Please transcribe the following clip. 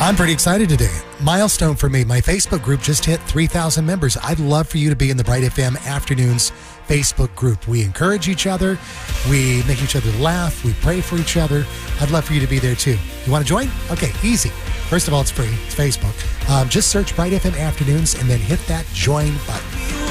I'm pretty excited today. Milestone for me. My Facebook group just hit 3,000 members. I'd love for you to be in the Bright FM Afternoons Facebook group. We encourage each other. We make each other laugh. We pray for each other. I'd love for you to be there too. You want to join? Okay, easy. First of all, it's free. It's Facebook. Just search Bright FM Afternoons and then hit that join button.